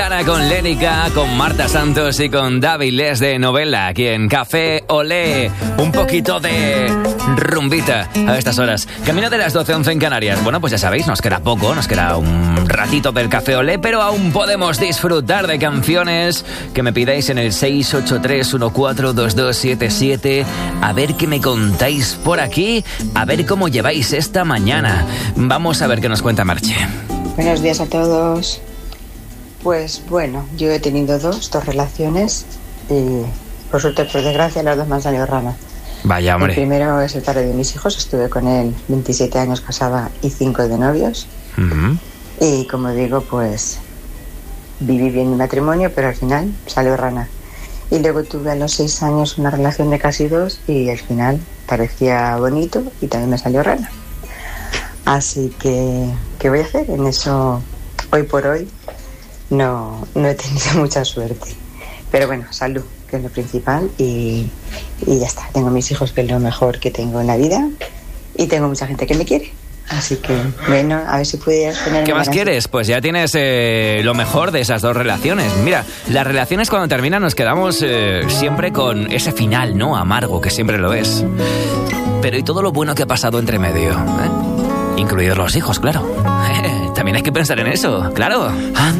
Ana con Lénica, con Marta Santos y con David Les de Novela, aquí en Café Olé. Un poquito de rumbita a estas horas. Camino de las 12:11 en Canarias. Bueno, pues ya sabéis, nos queda poco, nos queda un ratito del Café Olé, pero aún podemos disfrutar de canciones que me pidáis en el 683142277. A ver qué me contáis por aquí, a ver cómo lleváis esta mañana. Vamos a ver qué nos cuenta Marche. Buenos días a todos. Pues bueno, yo he tenido dos relaciones y por suerte, por desgracia, las dos me han salido ranas. Vaya, hombre. El primero es el padre de mis hijos, estuve con él 27 años casada y 5 de novios. Uh-huh. Y como digo, pues viví bien mi matrimonio, pero al final salió rana. Y luego tuve a los 6 años una relación de casi 2 y al final parecía bonito y también me salió rana. Así que, ¿qué voy a hacer? En eso, hoy por hoy, no he tenido mucha suerte. Pero bueno, salud, que es lo principal, y ya está. Tengo mis hijos, que es lo mejor que tengo en la vida, y tengo mucha gente que me quiere. Así que, bueno, a ver si pudieras ponerme... ¿Qué más quieres? Pues ya tienes lo mejor de esas dos relaciones. Mira, las relaciones cuando terminan nos quedamos siempre con ese final, ¿no? Amargo, que siempre lo es. Pero ¿y todo lo bueno que ha pasado entre medio? Incluidos los hijos, claro. También hay que pensar en eso, claro.